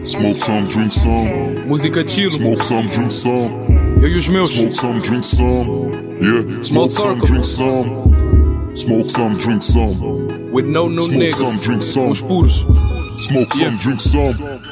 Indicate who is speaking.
Speaker 1: Smoke some, drink some.
Speaker 2: Música chill.
Speaker 1: Smoke some, drink some.
Speaker 2: Eu e os meus.
Speaker 1: Smoke some, drink some. Yeah.
Speaker 2: Small
Speaker 1: Smoke some,
Speaker 2: circle.
Speaker 1: drink some. Smoke some, drink some.
Speaker 2: With no
Speaker 1: Smoke
Speaker 2: niggas.
Speaker 1: some, drink some.
Speaker 2: Os puros.
Speaker 1: Smoke some,
Speaker 2: Yeah.
Speaker 1: drink some.